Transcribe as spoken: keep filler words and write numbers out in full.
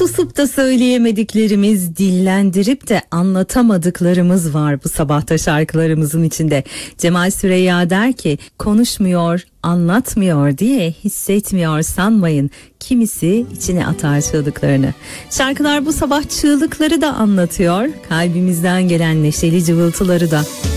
susup da söyleyemediklerimiz, dillendirip de anlatamadıklarımız var bu sabahta şarkılarımızın içinde. Cemal Süreyya der ki, konuşmuyor, anlatmıyor diye hissetmiyor sanmayın. Kimisi içine atar çığlıklarını. Şarkılar bu sabah çığlıkları da anlatıyor, kalbimizden gelen neşeli cıvıltıları da.